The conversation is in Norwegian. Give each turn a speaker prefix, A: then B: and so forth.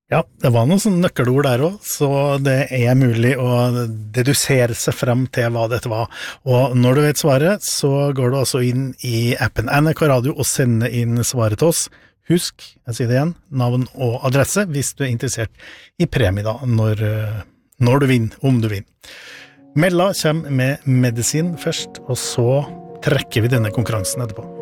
A: Ja, det var noen sånne nøkkelord der også, så det mulig å dedusere seg frem til hva dette var. Og når du vet svaret, så går du altså inn i appen NRK Radio og sender inn svaret til oss. Husk, jeg sier det igjen, navn og adresse hvis du interessert i premie da, når du vinner, om du vinner. Mella kommer med medisin først, og så trekker vi denne konkurransen etterpå.